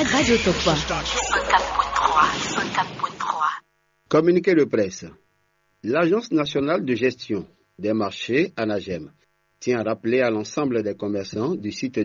Radio Topa. 104.3. Communiqué de presse. L'Agence nationale de gestion des marchés, ANAGEM, tient à rappeler à l'ensemble des commerçants du site